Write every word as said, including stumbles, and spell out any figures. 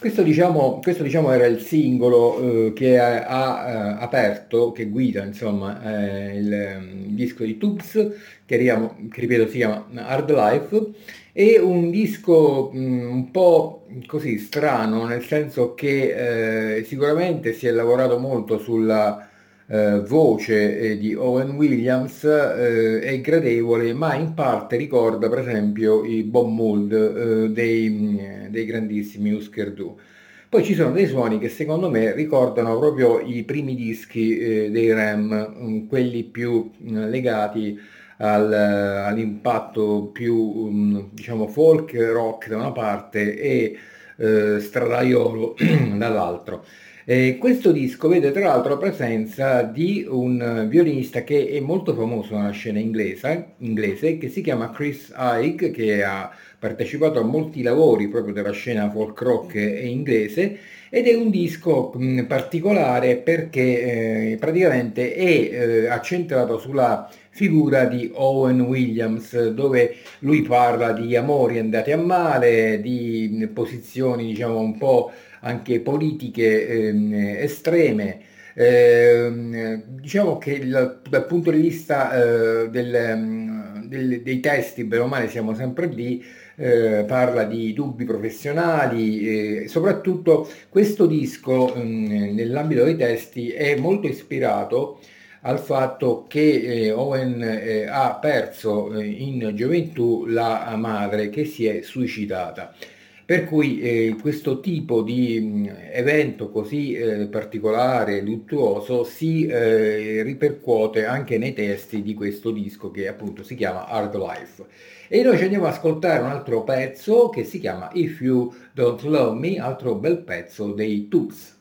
Questo diciamo, questo diciamo era il singolo eh, che ha, ha, eh, aperto, che guida insomma eh, il, ehm, il disco di Tubes, che, ria- che ripeto si chiama Hard Life, e un disco mh, un po' così strano, nel senso che eh, sicuramente si è lavorato molto sulla eh, voce eh, di Owen Williams, eh, è gradevole, ma in parte ricorda per esempio i Bob Mould eh, dei, mh, dei grandissimi Husker Du. Poi ci sono dei suoni che secondo me ricordano proprio i primi dischi eh, dei Ram, mh, quelli più mh, legati al- all'impatto più mh, diciamo folk rock da una parte e eh, stradaiolo dall'altro. Eh, questo disco vede tra l'altro la presenza di un violinista che è molto famoso nella scena inglese, inglese, che si chiama Chris Ike, che ha partecipato a molti lavori proprio della scena folk rock e inglese, ed è un disco mh, particolare perché eh, praticamente è eh, accentrato sulla figura di Owen Williams, dove lui parla di amori andati a male, di mh, posizioni diciamo un po' anche politiche ehm, estreme. Ehm, diciamo che il- dal punto di vista eh, del, ehm, del- dei testi, bene o male siamo sempre lì, eh, parla di dubbi professionali, e soprattutto questo disco ehm, nell'ambito dei testi è molto ispirato al fatto che eh, Owen eh, ha perso eh, in gioventù la madre che si è suicidata. Per cui eh, questo tipo di mh, evento così eh, particolare, luttuoso, si eh, ripercuote anche nei testi di questo disco che appunto si chiama Hard Life. E noi ci andiamo ad ascoltare un altro pezzo che si chiama If You Don't Love Me, altro bel pezzo dei Tubes.